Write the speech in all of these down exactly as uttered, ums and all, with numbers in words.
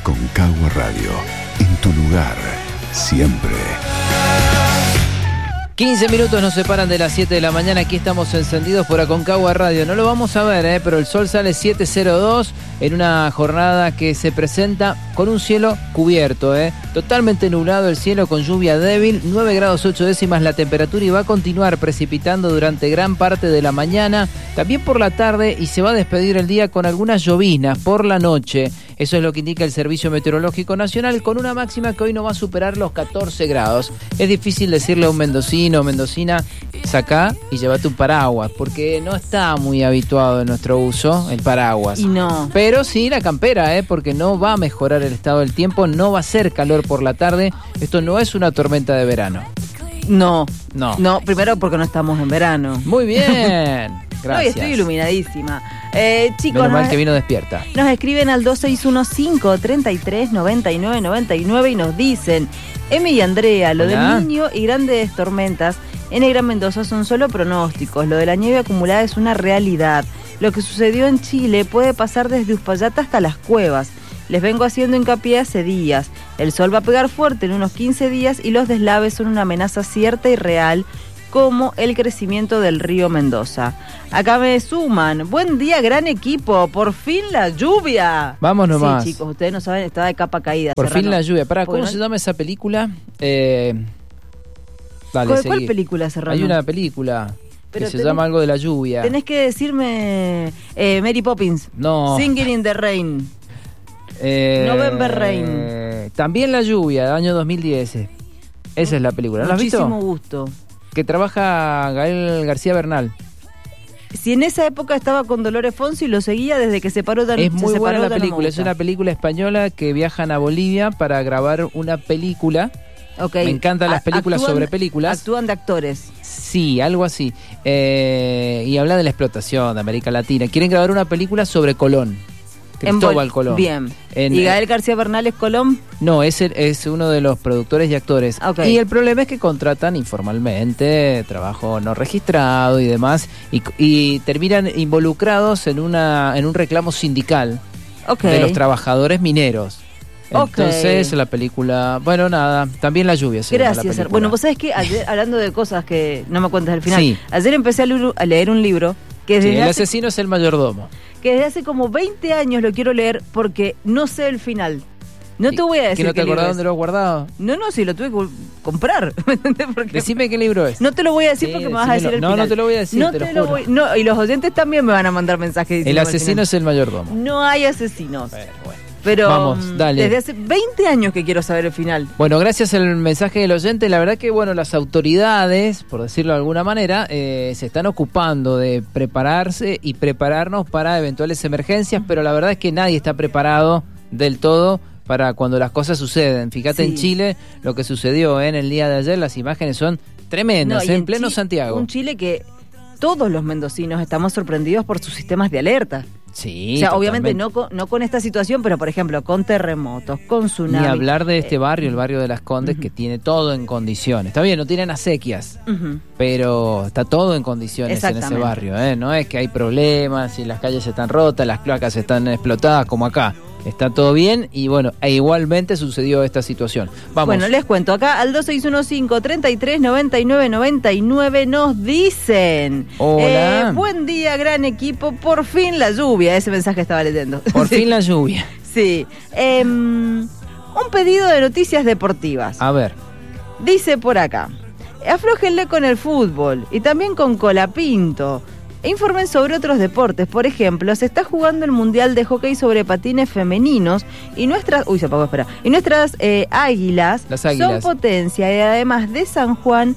Aconcagua Radio, en tu lugar, siempre. quince minutos nos separan de las siete de la mañana. Aquí estamos encendidos por Aconcagua Radio. No lo vamos a ver, ¿eh? Pero el sol sale siete cero dos en una jornada que se presenta con un cielo cubierto, ¿eh? Totalmente nublado el cielo con lluvia débil, nueve grados ocho décimas la temperatura y va a continuar precipitando durante gran parte de la mañana, también por la tarde, y se va a despedir el día con algunas lloviznas por la noche. Eso es lo que indica el Servicio Meteorológico Nacional, con una máxima que hoy no va a superar los catorce grados. Es difícil decirle a un mendocino o mendocina, sacá y llévate un paraguas, porque no está muy habituado en nuestro uso el paraguas. Y no. Pero sí la campera, ¿eh? Porque no va a mejorar el estado del tiempo, no va a ser calor por la tarde. Esto no es una tormenta de verano. No. No. No, primero porque no estamos en verano. Muy bien. Gracias. Hoy estoy iluminadísima. Eh, chicos, Menos mal nos, que vino despierta. Nos escriben al dos seis uno cinco, tres tres, nueve nueve nueve nueve y nos dicen: Emi y Andrea, lo Hola. del Niño y grandes tormentas en el Gran Mendoza son solo pronósticos. Lo de la nieve acumulada es una realidad. Lo que sucedió en Chile puede pasar desde Uspallata hasta Las Cuevas. Les vengo haciendo hincapié hace días. El sol va a pegar fuerte en unos quince días y los deslaves son una amenaza cierta y real, como el crecimiento del río Mendoza. Acá me suman: buen día, gran equipo, por fin la lluvia. Vamos nomás. Sí, chicos, ustedes no saben, estaba de capa caída. Por Serrano. fin la lluvia. Pará, ¿cómo Porque se no- llama esa película? Eh, dale, ¿Cuál, seguí. cuál película, Serrano? Hay una película Pero que se tenés- llama algo de la lluvia. Tenés que decirme eh, Mary Poppins. No. Singing in the Rain. Eh, November Rain. También la lluvia, año dos mil diez. Esa es la película. ¿No la has visto? Muchísimo gusto. Que trabaja Gael García Bernal. Si en esa época estaba con Dolores Fonsi, lo seguía desde que se paró tan Es se muy separó, buena la ya no me película. Es gusta. una película española que viajan a Bolivia para grabar una película. Okay. Me encantan las A- películas actúan- sobre películas. Actúan de actores. Sí, algo así. Eh, y habla de la explotación de América Latina. Quieren grabar una película sobre Colón. En Cristóbal Bol- Colón. Bien. En- ¿Y Gael García Bernal es Colón? No, es, el- es uno de los productores y actores. Ok. Y el problema es que contratan informalmente, trabajo no registrado y demás, y, y terminan involucrados en una en un reclamo sindical Ok. de los trabajadores mineros. Ok. Entonces la película, bueno, nada, también la lluvia se llama la Gracias. Ser- película. Bueno, vos sabés que ayer, hablando de cosas que no me cuentas al final, Sí. ayer empecé a, lu- a leer un libro que Sí, desde, el hace, asesino es el mayordomo. que desde hace como veinte años lo quiero leer porque no sé el final. No te voy a decir ¿Que no te qué libro acordás es. dónde lo has guardado? No, no, sí, lo tuve que vol- comprar. ¿Me entendés? Porque Decime qué libro es. no te lo voy a decir Sí, porque me vas a decir decímelo. el No, final. no te lo voy a decir, No te lo lo juro. voy- no, y los oyentes también me van a mandar mensajes El diciendo asesino final. es el mayordomo. No hay asesinos. Bueno, bueno. Pero Vamos, mm, dale. desde hace veinte años que quiero saber el final. Bueno, gracias al mensaje del oyente, la verdad que bueno, las autoridades, por decirlo de alguna manera, eh, se están ocupando de prepararse y prepararnos para eventuales emergencias, pero la verdad es que nadie está preparado del todo para cuando las cosas suceden. Fíjate Sí. en Chile lo que sucedió ¿eh? en el día de ayer, las imágenes son tremendas, No, y ¿eh? en en pleno Chi- Santiago. Un Chile que todos los mendocinos estamos sorprendidos por sus sistemas de alerta. Sí, o sea, obviamente totalmente. no con, no con esta situación, pero por ejemplo, con terremotos, con Ni tsunami. hablar de este Eh, barrio, el barrio de Las Condes, ujú. que tiene todo en condiciones. Está bien, no tienen acequias, Ujú. pero está todo en condiciones en ese Exactamente. barrio, ¿eh? No es que hay problemas y las calles están rotas, las cloacas están explotadas como acá. Está todo bien y bueno, e igualmente sucedió esta situación. Vamos. Bueno, les cuento, acá al dos seis uno cinco, tres tres, nueve nueve nueve nueve nos dicen: Hola. eh, buen día, gran equipo, por fin la lluvia. Ese mensaje estaba leyendo. Por Sí. fin la lluvia. Sí. Em, un pedido de noticias deportivas. A ver. Dice por acá: aflójenle con el fútbol y también con Colapinto. E informen sobre otros deportes. Por ejemplo, se está jugando el Mundial de Hockey sobre Patines Femeninos y nuestras... Uy, se apagó, espera. Y nuestras eh, águilas, Las águilas. son potencia y además de San Juan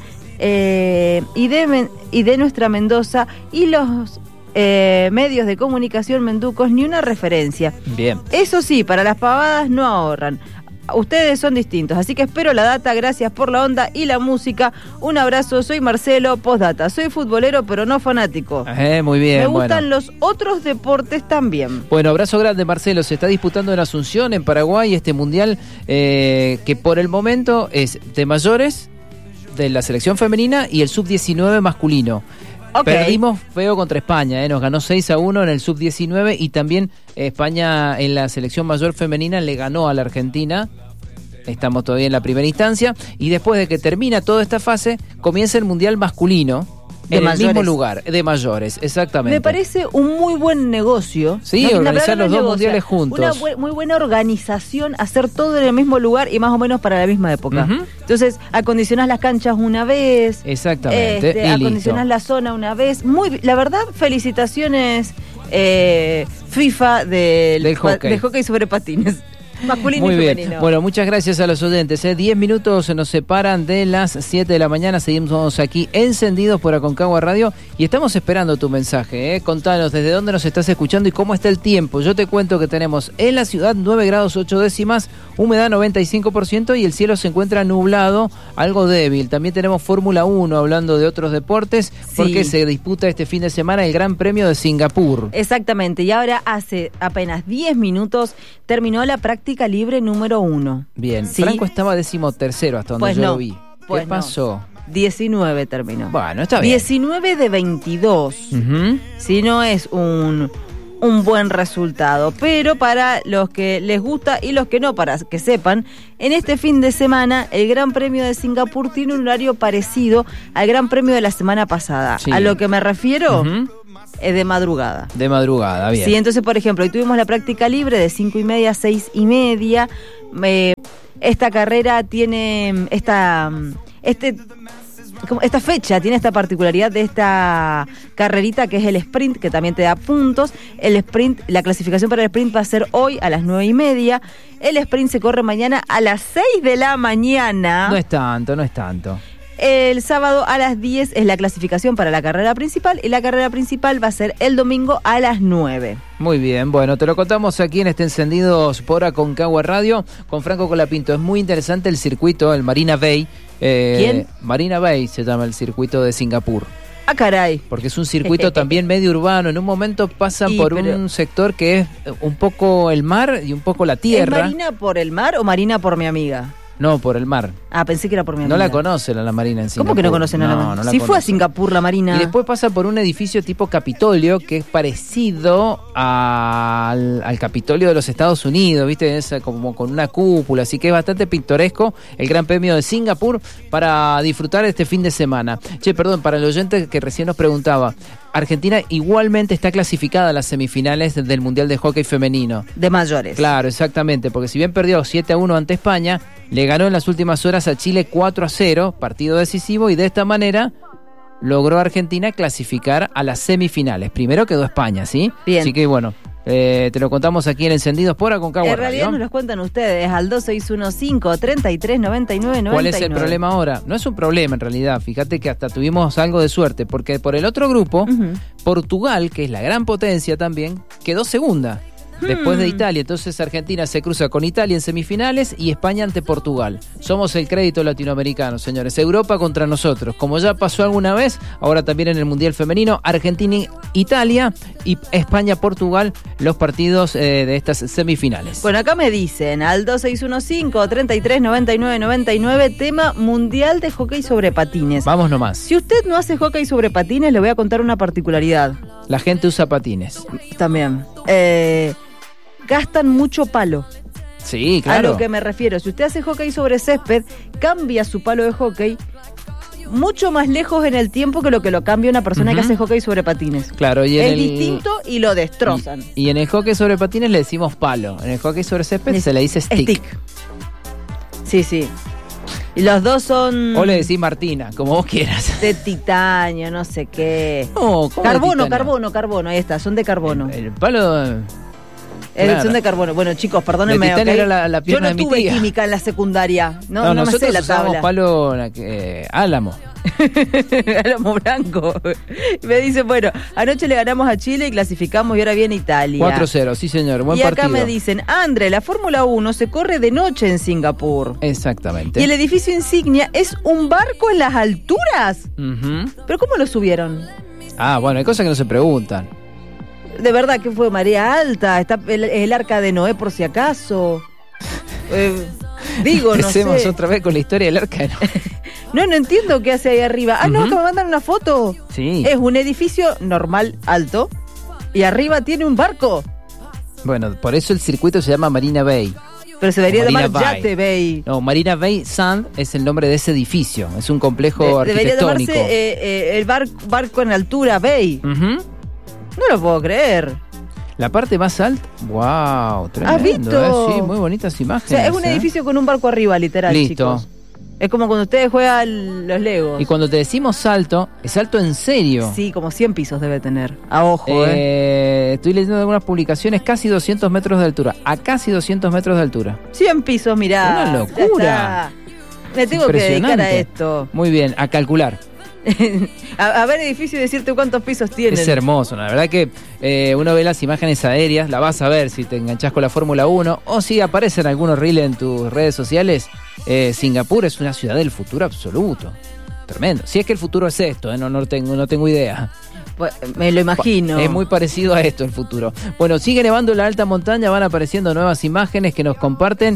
eh, y, de Men- y de nuestra Mendoza y los eh, medios de comunicación menducos ni una referencia. Bien. Eso sí, para las pavadas no ahorran. Ustedes son distintos, así que espero la data, gracias por la onda y la música. Un abrazo, soy Marcelo, postdata. Soy futbolero, pero no fanático. Eh, muy bien. Me gustan bueno. los otros deportes también. Bueno, abrazo grande, Marcelo. Se está disputando en Asunción, en Paraguay, este mundial eh, que por el momento es de mayores, de la selección femenina y el sub diecinueve masculino. Okay. Perdimos feo contra España, ¿eh? Nos ganó seis a uno en el sub diecinueve y también eh, España en la selección mayor femenina le ganó a la Argentina. Estamos todavía en la primera instancia y después de que termina toda esta fase comienza el Mundial masculino de en mayores. el mismo lugar, de mayores, exactamente. Me parece un muy buen negocio. Sí, no, organizar los dos negocio, mundiales juntos. Una bu- muy buena organización, hacer todo en el mismo lugar y más o menos para la misma época. Uh-huh. Entonces, acondicionás las canchas una vez. Exactamente. Este, y acondicionás listo. la zona una vez. Muy, la verdad, felicitaciones eh, FIFA del, Del hockey. pa- de hockey sobre patines. Masculino Muy y bien. femenino. Bueno, muchas gracias a los oyentes. ¿eh? Diez minutos nos separan de las siete de la mañana. Seguimos aquí encendidos por Aconcagua Radio y estamos esperando tu mensaje. ¿eh? Contanos desde dónde nos estás escuchando y cómo está el tiempo. Yo te cuento que tenemos en la ciudad nueve grados ocho décimas, humedad noventa y cinco por ciento y el cielo se encuentra nublado, algo débil. También tenemos Fórmula uno hablando de otros deportes Sí. porque se disputa este fin de semana el Gran Premio de Singapur. Exactamente. Y ahora hace apenas diez minutos terminó la práctica libre número uno. Bien, Sí. Franco estaba decimotercero hasta donde Pues yo no, lo vi. pues ¿Qué no. pasó? diecinueve terminó. Bueno, está bien. diecinueve de veintidós. Ujú. Si no es un, un buen resultado. Pero para los que les gusta y los que no, para que sepan, en este fin de semana el Gran Premio de Singapur tiene un horario parecido al Gran Premio de la semana pasada. Sí. A lo que me refiero Ujú. es de madrugada. De madrugada, bien. Sí, entonces, por ejemplo, hoy tuvimos la práctica libre de cinco y media a seis y media. Eh, esta carrera tiene esta, este, como esta fecha, tiene esta particularidad de esta carrerita que es el sprint, que también te da puntos. El sprint, la clasificación para el sprint va a ser hoy a las nueve y media. El sprint se corre mañana a las seis de la mañana. No es tanto, no es tanto. El sábado a las diez es la clasificación para la carrera principal y la carrera principal va a ser el domingo a las nueve. Muy bien, bueno, te lo contamos aquí en este Encendidos por Aconcagua Radio con Franco Colapinto. Es muy interesante el circuito, el Marina Bay. Eh, ¿Quién? Marina Bay se llama el circuito de Singapur. Ah, caray. Porque es un circuito también medio urbano. En un momento pasan Y, por pero- un sector que es un poco el mar y un poco la ¿Es tierra. Marina por el mar o Marina por mi amiga? No, por el mar. Ah, pensé que era por mi amiga. No la conocen a la Marina en Singapur. ¿Cómo que no conocen a la No, Marina? no la Si fue a conocen. Singapur la Marina. Y después pasa por un edificio tipo Capitolio, que es parecido al, al Capitolio de los Estados Unidos, ¿viste? Es como con una cúpula, así que es bastante pintoresco el Gran Premio de Singapur para disfrutar este fin de semana. Che, perdón, para el oyente que recién nos preguntaba, Argentina igualmente está clasificada a las semifinales del Mundial de Hockey Femenino. De mayores. Claro, exactamente, porque si bien perdió siete a uno ante España, le ganó en las últimas horas a Chile cuatro a cero, partido decisivo, y de esta manera logró Argentina clasificar a las semifinales. Primero quedó España, ¿sí? Bien. Así que bueno, eh, te lo contamos aquí en Encendidos por Aconcagua En realidad Radio. nos los cuentan ustedes al dos seis uno cinco, tres tres nueve nueve nueve. ¿Cuál es el problema ahora? No es un problema en realidad, fíjate que hasta tuvimos algo de suerte, porque por el otro grupo, Ujú. Portugal, que es la gran potencia también, quedó segunda. Después de Hmm. Italia, entonces Argentina se cruza con Italia en semifinales y España ante Portugal. Somos el crédito latinoamericano, señores. Europa contra nosotros. Como ya pasó alguna vez, ahora también en el Mundial Femenino, Argentina, Italia y España, Portugal, los partidos eh, de estas semifinales. Bueno, acá me dicen al dos seis uno cinco, tres tres nueve nueve nueve nueve, tema mundial de hockey sobre patines. Vamos nomás. Si usted no hace hockey sobre patines, le voy a contar una particularidad La gente usa patines. también. Eh, gastan mucho palo. Sí, claro. A lo que me refiero, si usted hace hockey sobre césped, cambia su palo de hockey mucho más lejos en el tiempo que lo que lo cambia una persona Ujú. que hace hockey sobre patines. Claro, y en Es el... distinto y lo destrozan. Y, y en el hockey sobre patines le decimos palo. En el hockey sobre césped Es- se le dice stick. Stick. Sí, sí. Y los dos son O le decís Martina, como vos quieras. de titanio, no sé qué. No, ¿cómo de Carbono, titanio? carbono, carbono, ahí está, son de carbono. El, el palo... Eh, claro. Son de carbono. Bueno, chicos, perdónenme. De titanio ¿ok? era la- la Yo pierna no de mi tuve tía. química en la secundaria. No, No, no, me nosotros sé la usamos tabla. palo eh, álamo. Álamo blanco. Y me dice, bueno, anoche le ganamos a Chile y clasificamos y ahora viene Italia. cuatro cero, sí señor, buen y acá partido. me dicen, André, la Fórmula uno se corre de noche en Singapur. Exactamente. Y el edificio insignia es un barco en las alturas. Ujú. ¿Pero cómo lo subieron? Ah, bueno, hay cosas que no se preguntan. De verdad que fue marea alta, está el, el arca de Noé por si acaso. Eh, digo, no Empecemos sé. otra vez con la historia del arca. ¿No? No, no entiendo qué hace ahí arriba. Ah, uh-huh. no, que me mandan una foto. Sí. Es un edificio normal, alto, y arriba tiene un barco. Bueno, por eso el circuito se llama Marina Bay. Pero se debería llamar Bay. Yate Bay. No, Marina Bay Sand es el nombre de ese edificio. Es un complejo de, arquitectónico. Debería llamarse eh, eh, el bar, barco en altura Bay. Uh-huh. No lo puedo creer. La parte más alta, wow, tremendo. ¿Has visto? ¿eh? Sí, muy bonitas imágenes. O sea, es un ¿eh? edificio con un barco arriba, literal, Listo. chicos. Es como cuando ustedes juegan los Legos. Y cuando te decimos salto, es salto en serio. Sí, como cien pisos debe tener. A ojo, eh. eh. Estoy leyendo algunas publicaciones, casi doscientos metros de altura. A casi doscientos metros de altura. cien pisos, mirá. Una locura. Me tengo que dedicar a esto. Muy bien, a calcular. a, a ver edificio y decirte cuántos pisos tienen. Es hermoso, la verdad que eh, uno ve las imágenes aéreas, la vas a ver si te enganchás con la Fórmula uno o si aparecen algunos reels en tus redes sociales. eh, Singapur es una ciudad del futuro absoluto. Tremendo. Si es que el futuro es esto, ¿eh? no, no, tengo, no tengo idea. Pues, me lo imagino. Es muy parecido a esto el futuro. Bueno, sigue nevando en la alta montaña, van apareciendo nuevas imágenes que nos comparten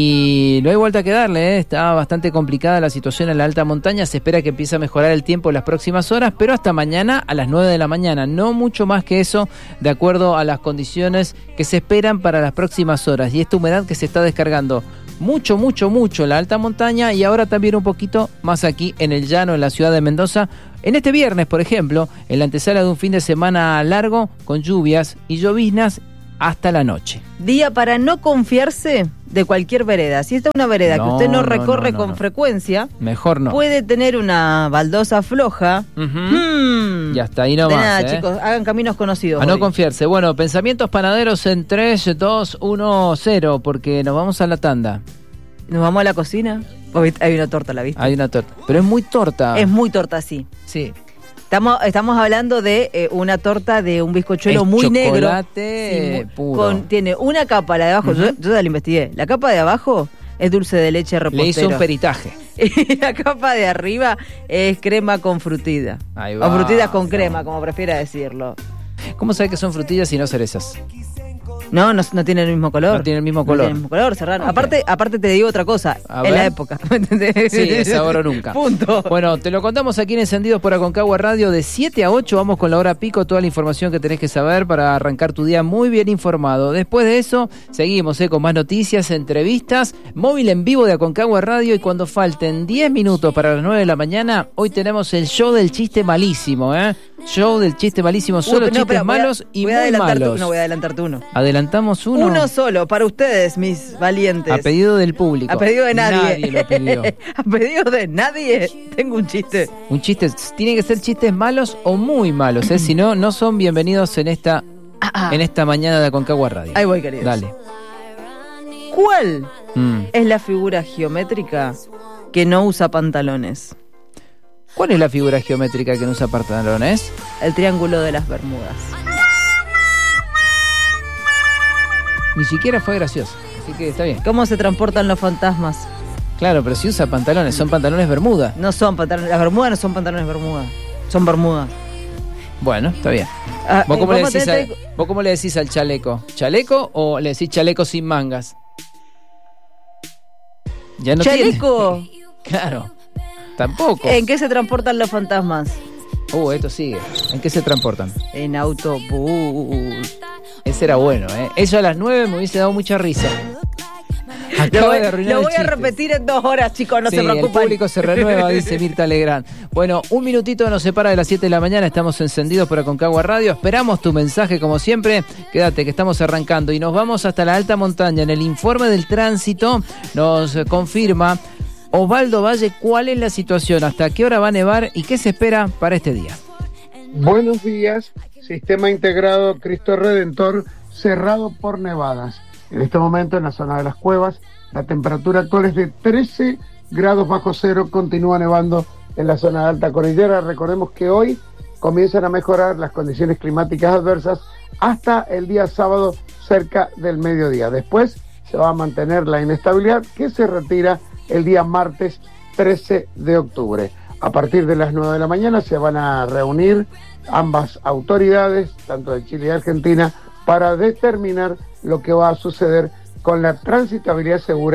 y no hay vuelta que darle, ¿eh? Está bastante complicada la situación en la alta montaña, se espera que empiece a mejorar el tiempo en las próximas horas, pero hasta mañana a las nueve de la mañana, no mucho más que eso, de acuerdo a las condiciones que se esperan para las próximas horas. Y esta humedad que se está descargando mucho, mucho, mucho en la alta montaña y ahora también un poquito más aquí en el llano, en la ciudad de Mendoza. En este viernes, por ejemplo, en la antesala de un fin de semana largo, con lluvias y lloviznas hasta la noche. Día para no confiarse de cualquier vereda. Si esta es una vereda no, que usted no, no recorre no, no, con no. frecuencia, mejor no. Puede tener una baldosa floja. Uh-huh. Hmm. Y hasta ahí nomás. De nada, ¿eh? chicos, hagan caminos conocidos. A hoy. no confiarse. Bueno, pensamientos panaderos en tres, dos, uno, cero, porque nos vamos a la tanda. ¿Nos vamos a la cocina? Hay una torta, ¿la viste? Hay una torta. Pero es muy torta. Es muy torta, sí. Sí. Estamos, estamos hablando de eh, una torta de un bizcochuelo es muy chocolate negro. Sí, puro. Con, tiene una capa, la de abajo, uh-huh. yo, yo ya la investigué. La capa de abajo es dulce de leche repostero. Le hizo un peritaje. Y la capa de arriba es crema con frutilla. Ahí va. O frutitas con crema, como prefiera decirlo. ¿Cómo sabes que son frutillas y no cerezas? No, no, no tienen el mismo color. No tienen el mismo color. No tienen el mismo color, Serrano. Okay. Aparte, aparte te digo otra cosa, a en ver. la época. Sí, es ahora o nunca. Punto. Bueno, te lo contamos aquí en Encendidos por Aconcagua Radio de siete a ocho. Vamos con la hora pico, toda la información que tenés que saber para arrancar tu día muy bien informado. Después de eso, seguimos eh, con más noticias, entrevistas, móvil en vivo de Aconcagua Radio y cuando falten diez minutos para las nueve de la mañana, hoy tenemos el show del chiste malísimo, ¿eh? Show del chiste malísimo, solo uh, no, chistes malos a, y muy malos. Tu, no, voy a adelantarte uno. Adelantamos uno. Uno solo, para ustedes, mis valientes. A pedido del público. A pedido de nadie. Nadie lo pidió. A pedido de nadie. Tengo un chiste. Un chiste. Tiene que ser chistes malos o muy malos, ¿eh? Si no, no son bienvenidos en esta, ah, ah. en esta mañana de Aconcagua Radio. Ahí voy, queridos. Dale. ¿Cuál mm. es la figura geométrica que no usa pantalones? ¿Cuál es la figura geométrica que no usa pantalones? El triángulo de las Bermudas. Ni siquiera fue gracioso, así que está bien. ¿Cómo se transportan los fantasmas? Claro, pero si usa pantalones, son pantalones bermuda. No son pantalones, las bermudas no son pantalones bermuda, son bermudas. Bueno, está bien. Ah, ¿Vos, cómo eh, le decís tenés... a, ¿Vos cómo le decís al chaleco? ¿Chaleco o le decís chaleco sin mangas? Ya no ¿Chaleco? Tiene... Claro, tampoco. ¿En qué se transportan los fantasmas? Uh, esto sigue. ¿En qué se transportan? En autobús. Ese era bueno, ¿eh? Eso a las nueve me hubiese dado mucha risa. Acaba lo voy, de lo voy a repetir en dos horas, chicos, no sí, se preocupen. El público se renueva, dice Mirta Legrand. Bueno, un minutito nos separa de las siete de la mañana, estamos encendidos por Aconcagua Radio. Esperamos tu mensaje, como siempre. Quédate, que estamos arrancando. Y nos vamos hasta la alta montaña. En el informe del tránsito nos confirma Osvaldo Valle cuál es la situación, hasta qué hora va a nevar y qué se espera para este día. Buenos días. Sistema integrado Cristo Redentor cerrado por nevadas. En este momento en la zona de las cuevas la temperatura actual es de trece grados bajo cero, continúa nevando en la zona de alta cordillera. Recordemos que hoy comienzan a mejorar las condiciones climáticas adversas hasta el día sábado cerca del mediodía. Después se va a mantener la inestabilidad que se retira el día martes trece de octubre. A partir de las nueve de la mañana se van a reunir ambas autoridades, tanto de Chile y Argentina, para determinar lo que va a suceder con la transitabilidad segura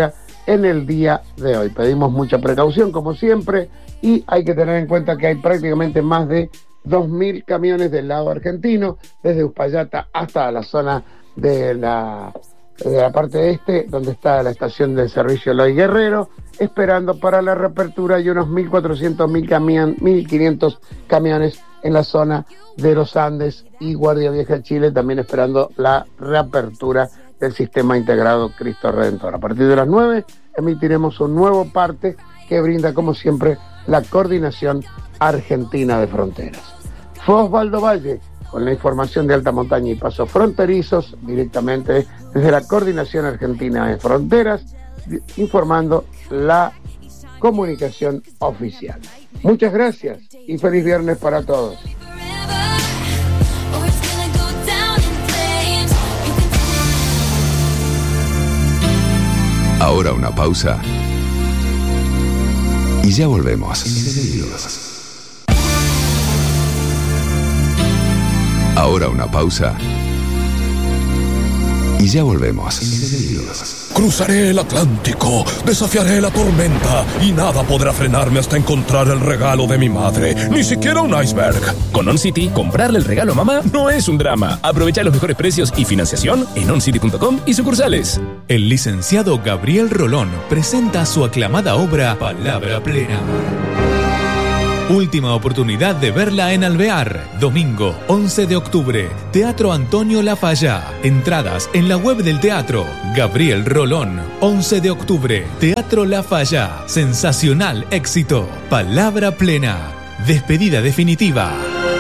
en el día de hoy. Pedimos mucha precaución, como siempre, y hay que tener en cuenta que hay prácticamente más de dos mil camiones del lado argentino, desde Uspallata hasta la zona de la, de la parte este, donde está la estación de servicio Eloy Guerrero, esperando para la reapertura, y unos mil cuatrocientos, mil quinientos camiones en la zona de los Andes y Guardia Vieja Chile, también esperando la reapertura del sistema integrado Cristo Redentor. A partir de las nueve emitiremos un nuevo parte que brinda, como siempre, la Coordinación Argentina de Fronteras. Fue Osvaldo Valle con la información de alta montaña y pasos fronterizos, directamente desde la Coordinación Argentina de Fronteras, informando la comunicación oficial. Muchas gracias y feliz viernes para todos. Ahora una pausa y ya volvemos. Ahora una pausa y ya volvemos. Cruzaré el Atlántico, desafiaré la tormenta y nada podrá frenarme hasta encontrar el regalo de mi madre, ni siquiera un iceberg. Con OnCity, comprarle el regalo a mamá no es un drama. Aprovecha los mejores precios y financiación en oncity punto com y sucursales. El licenciado Gabriel Rolón presenta su aclamada obra Palabra Plena. Última oportunidad de verla en Alvear. Domingo once de octubre. Teatro Antonio Lafalla. Entradas en la web del teatro. Gabriel Rolón. once de octubre. Teatro Lafalla. Sensacional éxito. Palabra Plena. Despedida definitiva.